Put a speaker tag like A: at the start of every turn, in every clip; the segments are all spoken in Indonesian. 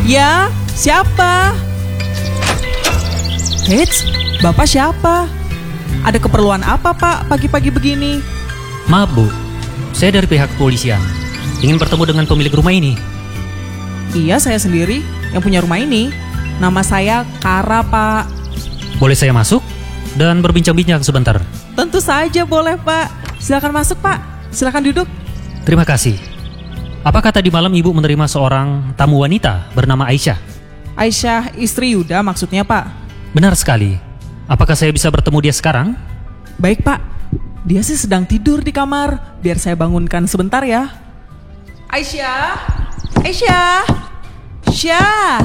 A: Ya, siapa? Hits, Bapak siapa? Ada keperluan apa, Pak, pagi-pagi begini?
B: Maaf Bu, saya dari pihak kepolisian. Ingin bertemu dengan pemilik rumah ini.
A: Iya, saya sendiri yang punya rumah ini. Nama saya Kara, Pak.
B: Boleh saya masuk dan berbincang-bincang sebentar?
A: Tentu saja boleh, Pak. Silakan masuk, Pak. Silakan duduk.
B: Terima kasih. Apakah tadi malam Ibu menerima seorang tamu wanita bernama Aisyah?
A: Aisyah, istri Yuda maksudnya, Pak.
B: Benar sekali. Apakah saya bisa bertemu dia sekarang?
A: Baik, Pak. Dia sih sedang tidur di kamar. Biar saya bangunkan sebentar ya. Aisyah! Aisyah! Aisyah!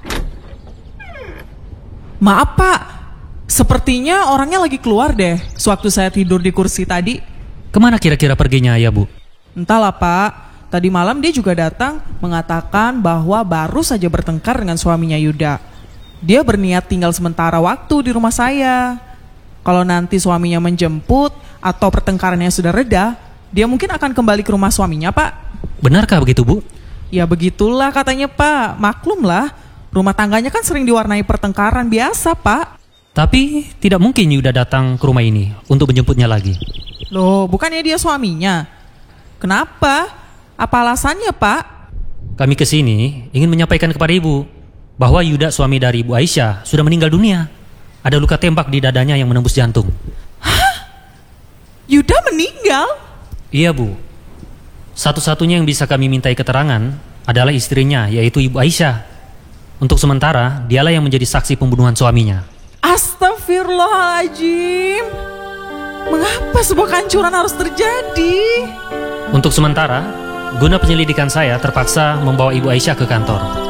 A: Maaf, Pak. Sepertinya orangnya lagi keluar deh sewaktu saya tidur di kursi tadi.
B: Kemana kira-kira perginya ya Bu?
A: Entahlah, Pak. Tadi malam dia juga datang mengatakan bahwa baru saja bertengkar dengan suaminya Yuda. Dia berniat tinggal sementara waktu di rumah saya. Kalau nanti suaminya menjemput atau pertengkarannya sudah reda, dia mungkin akan kembali ke rumah suaminya, Pak.
B: Benarkah begitu Bu?
A: Ya begitulah katanya, Pak. Maklumlah, rumah tangganya kan sering diwarnai pertengkaran biasa, Pak.
B: Tapi tidak mungkin Yuda datang ke rumah ini untuk menjemputnya lagi.
A: Loh, bukannya dia suaminya? Kenapa? Apa alasannya, Pak?
B: Kami kesini ingin menyampaikan kepada Ibu bahwa Yuda, suami dari Ibu Aisyah, sudah meninggal dunia. Ada luka tembak di dadanya yang menembus jantung.
A: Hah? Yuda meninggal?
B: Iya Bu. Satu-satunya yang bisa kami mintai keterangan adalah istrinya, yaitu Ibu Aisyah. Untuk sementara, dialah yang menjadi saksi pembunuhan suaminya.
A: Astagfirullahaladzim. Mengapa sebuah kehancuran harus terjadi?
B: Untuk sementara, guna penyelidikan saya terpaksa membawa Ibu Aisyah ke kantor.